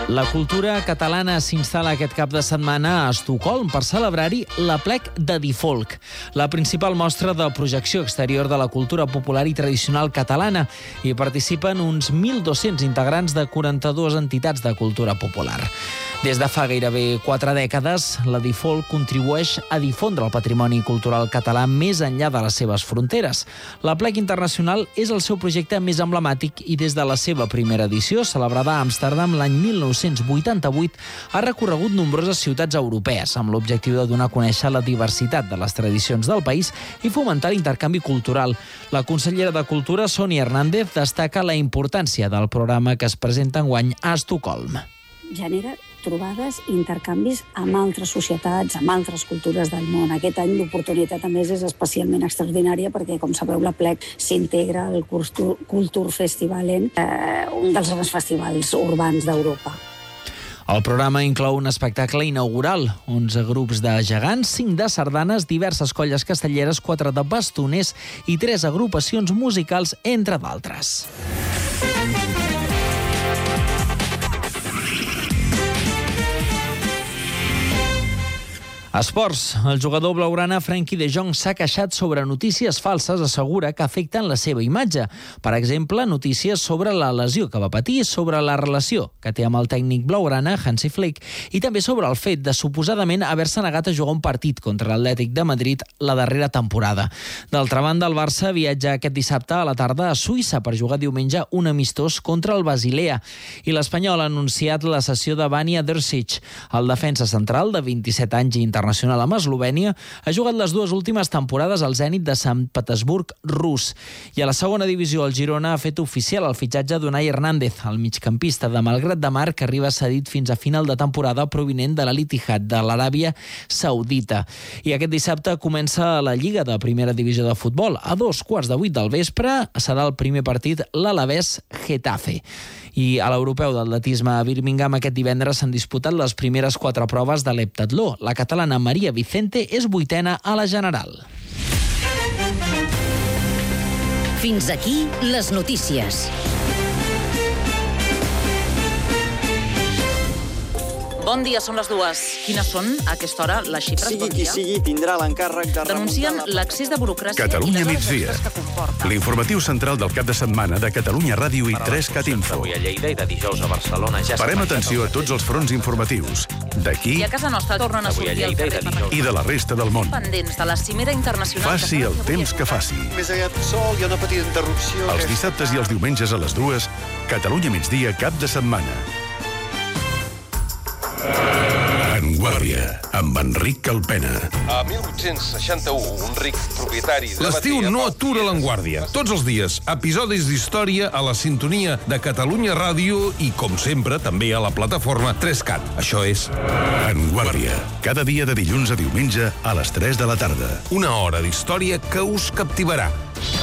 La cultura catalana s'instal·la aquest cap de setmana a Estocolm per celebrar-hi l'Aplec de Difolk, la principal mostra de projecció exterior de la cultura popular i tradicional catalana. Hi participen uns 1.200 integrants de 42 entitats de cultura popular. Des de fa gairebé 4 dècades, la Difolk contribueix a difondre el patrimoni cultural català més enllà de les seves fronteres. L'Aplec Internacional és el seu projecte més emblemàtic i des de la seva primera edició, celebrada a Amsterdam l'any 1988, ha recorregut nombroses ciutats europees amb l'objectiu de donar a conèixer la diversitat de les tradicions del país i fomentar l'intercanvi cultural. La consellera de Cultura, Sonia Hernández, destaca la importància del programa que es presenta enguany a Estocolm. Genera trobades i intercanvis amb altres societats, amb altres cultures del món. Aquest any l'oportunitat, a més, és especialment extraordinària perquè, com sabeu, l'Aplec s'integra al Kulturfestivalen, un dels grans festivals urbans d'Europa. El programa inclou un espectacle inaugural, 11 grups de gegants, 5 de sardanes, diverses colles castelleres, 4 de bastoners i 3 agrupacions musicals, entre d'altres. Esports. El jugador blaugrana Frenkie de Jong s'ha queixat sobre notícies falses, assegura que afecten la seva imatge. Per exemple, notícies sobre la lesió que va patir, sobre la relació que té amb el tècnic blaugrana, Hansi Flick, i també sobre el fet de suposadament haver-se negat a jugar un partit contra l'Atlètic de Madrid la darrera temporada. D'altra banda, el Barça viatja aquest dissabte a la tarda a Suïssa per jugar diumenge un amistós contra el Basilea. I l'Espanyol ha anunciat la cessió de Vanja Drsić. El defensa central, de 27 anys i internacional amb Eslovènia, ha jugat les 2 últimes temporades al Zenit de Sant Petersburg rus. I a la segona divisió, el Girona ha fet oficial el fitxatge d'Unai Hernández, el migcampista de Malgrat de Mar, que arriba cedit fins a final de temporada provinent de l'Al-Ittihad de l'Aràbia Saudita. I aquest dissabte comença la Lliga de Primera Divisió de Futbol. A 2:15 del vespre serà el primer partit l'Alavés-Getafe. I a l'Europeu d'Atletisme a Birmingham aquest divendres s'han disputat les primeres 4 proves de l'heptatló. La catalana Maria Vicente és 8a a la general. Fins aquí les notícies. Bon dia, són les 2. Quines són, a aquesta hora, les xifres? Sigui qui sigui, tindrà l'encàrrec de denuncien l'accés de burocràcia Catalunya i les migdia. hores extres que comporta. L'informatiu central del cap de setmana de Catalunya Ràdio i 3CAT Info. Avui a Lleida i de dijous a Barcelona ja Parem atenció a tots els fronts informatius, d'aquí I a casa nostra tornen a sortir al carrer per i de la resta del món. pendents de la cimera internacional. Faci el temps que faci. Més aviat sol, hi ha una petita interrupció. Els dissabtes i els diumenges a les 2, Catalunya migdia, cap de setmana. En Guàrdia, amb Enric Calpena. A 1861, un ric propietari de L'estiu no atura l'Enguàrdia. Tots els dies, episodis d'història a la sintonia de Catalunya Ràdio i, com sempre, també a la plataforma 3CAT. Això és En Guàrdia, cada dia de dilluns a diumenge a les 3 de la tarda. una hora d'història que us captivarà.